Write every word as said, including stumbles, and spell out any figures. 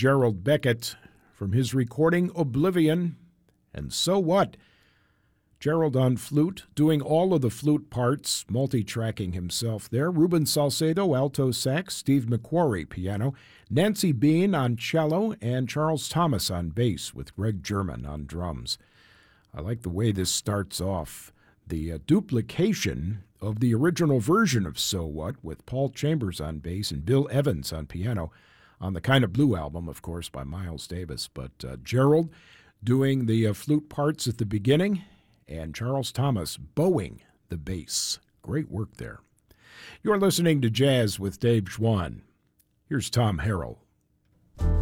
Gerald Beckett from his recording Oblivion, and So What? Gerald on flute, doing all of the flute parts, multi-tracking himself there. Ruben Salcedo, alto sax, Steve McQuarrie, piano, Nancy Bean on cello, and Charles Thomas on bass with Greg German on drums. I like the way this starts off. The uh, duplication of the original version of So What with Paul Chambers on bass and Bill Evans on piano on the Kind of Blue album, of course, by Miles Davis. But uh, Gerald doing the uh, flute parts at the beginning, and Charles Thomas bowing the bass. Great work there. You're listening to Jazz with Dave Schwann. Here's Tom Harrell.